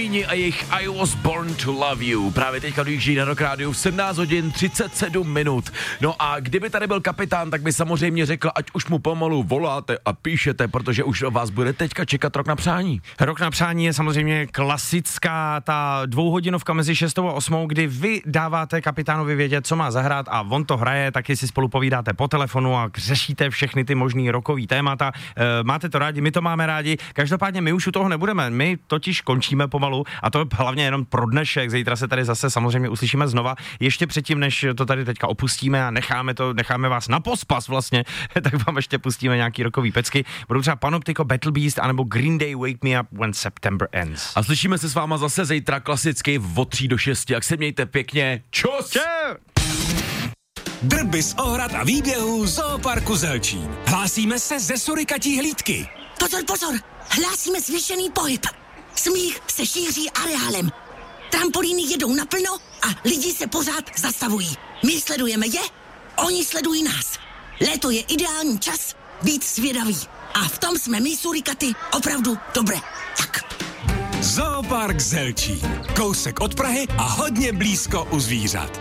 Queeni a jejich I Was Born to Love You. Právě teďka dojíždí na Rock Radio v 17 hodin 37 minut. No a kdyby tady byl kapitán, tak by samozřejmě řekl, ať už mu pomalu voláte a píšete, protože už o vás bude teďka čekat Rok na přání. Rok na přání je samozřejmě klasická ta dvouhodinovka mezi 6. a 8, kdy vy dáváte kapitánovi vědět, co má zahrát a on to hraje, taky si spolu povídáte po telefonu a řešíte všechny ty možný rokový témata. Máte to rádi, my to máme rádi. Každopádně my už u toho nebudeme. My totiž končíme pomalu a to je hlavně jenom pro dnešek. Zítra se tady zase samozřejmě uslyšíme znova. Ještě předtím, než to tady teďka opustíme a necháme vás na pospas vlastně, tak vám ještě pustíme nějaký rokový pecky. Budou třeba Panoptico, Battle Beast anebo Green Day Wake Me Up When September Ends. A slyšíme se s váma zase zítra klasicky od 3 do 6. Jak se mějte pěkně. Čus! Drby z ohrad a výběhů Zooparku Zelčín. Hlásíme se ze Surikatí hlídky. Pozor, pozor! Hlásíme zvýšený pohyb. Smích se šíří areálem. Trampolíny jedou naplno a lidi se pořád zastavují. My sledujeme je, oni sledují nás. Léto je ideální čas být zvědavý. A v tom jsme my, Surikaty, opravdu dobré. Tak. Zoopark Zelčín. Kousek od Prahy a hodně blízko u zvířat.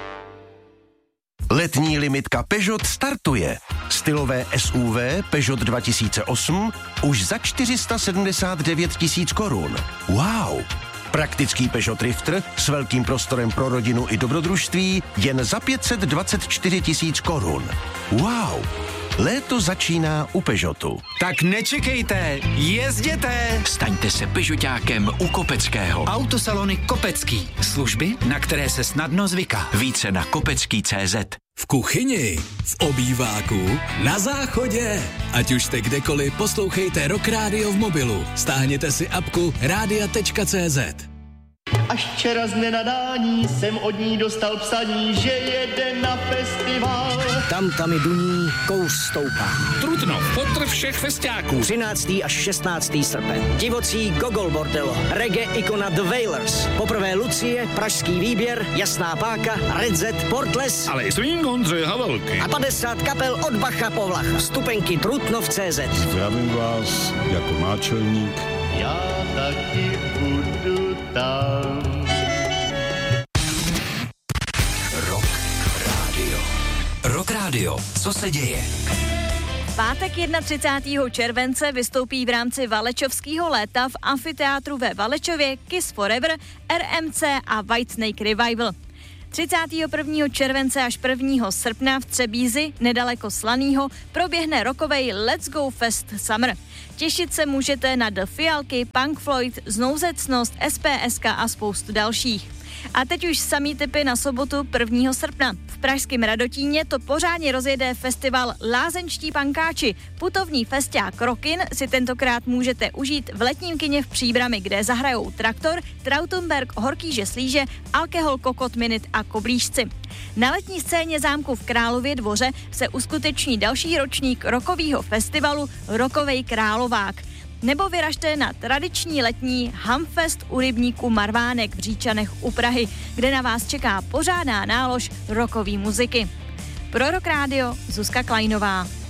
Letní limitka Peugeot startuje. Stylové SUV Peugeot 2008 už za 479 000 korun. Wow! Praktický Peugeot Drifter s velkým prostorem pro rodinu i dobrodružství jen za 524 000 korun. Wow! Léto začíná u Peugeotu. Tak nečekejte, jezděte! Staňte se Peugeotákem u Kopeckého. Autosalony Kopecký. Služby, na které se snadno zvyká. Více na kopecký.cz. V kuchyni, v obýváku, na záchodě. Ať už jste kdekoliv, poslouchejte Rock Radio v mobilu. Stáhněte si apku radia.cz. Až včera z nenadání jsem od ní dostal psaní, že jede na festival. Tam i duní, kouř stoupá. Trutnov, potr všech festiáků. 13. až 16. srpen. Divocí Gogol Bordello, reggae ikona The Wailers. Poprvé Lucie, pražský výběr, Jasná páka, Red Z, Portles. Ale i swing Ondřeje Havelky. A 50 kapel od Bacha po Vlacha. Vstupenky Trutnov.cz. Zdravím vás jako náčelník. Já taky budu tam. Rock Radio. Rock Radio. Co se děje? V pátek 31. července vystoupí v rámci Valečovského léta v amfiteátru ve Valečově Kiss Forever, RMC a Whitesnake Revival. 31. července až 1. srpna v Třebízi, nedaleko Slanýho, proběhne rockovej Let's Go Fest Summer. Těšit se můžete na The Fialky, Punk Floyd, Znouzecnost, SPSK a spoustu dalších. A teď už samý tipy na sobotu 1. srpna. V pražském Radotíně to pořádně rozjede festival Lázeňští pankáči. Putovní festiák Rockin si tentokrát můžete užít v letním kině v Příbrami, kde zahrajou Traktor, Trautenberg, Horký Slíže, Alkohol, Kokot, Minit a Koblížci. Na letní scéně zámku v Králově Dvoře se uskuteční další ročník rockového festivalu Rockovej Královák. Nebo vyražte na tradiční letní Hamfest u rybníku Marvánek v Říčanech u Prahy, kde na vás čeká pořádná nálož rockové muziky. Pro Rock Radio Zuzka Klajnová.